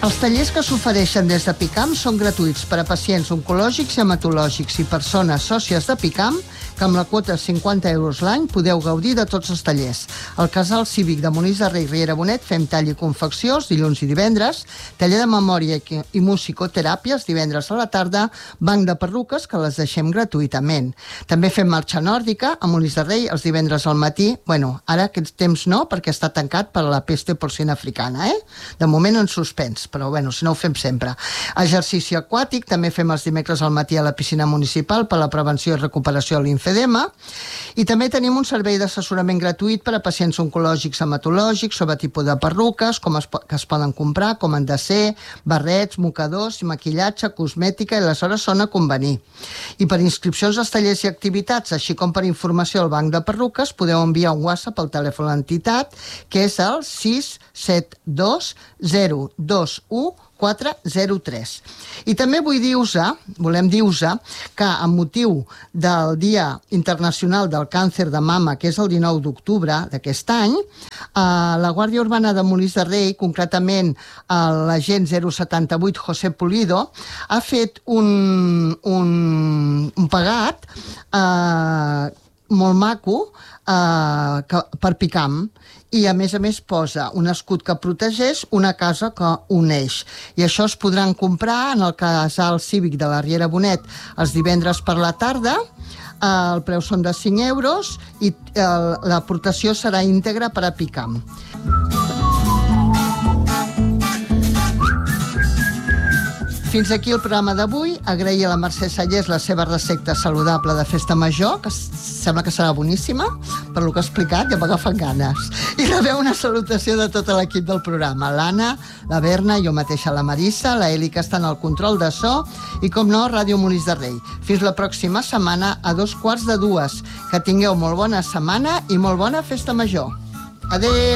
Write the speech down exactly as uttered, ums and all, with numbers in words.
Els tallers que s'ofereixen des de Picam són gratuïts per a pacients oncològics i hematològics i persones sòcies de Picam que amb la quota de cinquanta euros l'any podeu gaudir de tots els tallers. Al Casal Cívic de Molins de Rei, Riera Bonet, fem tall i confecció els dilluns i divendres, taller de memòria i musicoteràpies divendres a la tarda, banc de perruques que les deixem gratuïtament. També fem marxa nòrdica a Molins de Rei els divendres al matí. Bueno, ara aquest temps no, perquè està tancat per la peste porcina africana, eh? De moment en suspens, però bueno, si no ho fem sempre. Exercici aquàtic, també fem els dimecres al matí a la piscina municipal per la prevenció i recuperació de l'infedema, i també tenim un servei d'assessorament gratuït per a pacients oncològics hematològics sobre tipus de perruques, com es, que es poden comprar, com han de ser, barrets, mocadors, maquillatge, cosmètica, i les hores són a convenir. I per inscripcions als tallers i activitats, així com per informació al banc de perruques, podeu enviar un WhatsApp al telèfon de l'entitat, que és el sis set dos zero dos u quatre zero tres. I també vull dir-vos, volem dir-vos que amb motiu del Dia Internacional del Càncer de Mama, que és el dinou d'octubre d'aquest any, la Guàrdia Urbana de Molins de Rei, concretament l'agent zero setanta vuit José Pulido, ha fet un, un, un pagat eh, molt maco eh, que, per Picam, i a més a més posa un escut que protegeix, una casa que uneix. I això es podran comprar en el Casal Cívic de la Riera Bonet els divendres per la tarda. El preu són de cinc euros i l'aportació serà íntegra per a Picam. Fins aquí el programa d'avui. Agrair a la Mercè Sallés la seva recepta saludable de festa major, que sembla que serà boníssima, per lo que ha explicat, ja m'agafen ganes. I rebeu una salutació de tot l'equip del programa. L'Anna, la Berna, jo mateixa la Marissa, la Eli, que està en el control de so, i, com no, Ràdio Molins de Rei. Fins la pròxima setmana a dos quarts de dues. Que tingueu molt bona setmana i molt bona festa major. Adéu!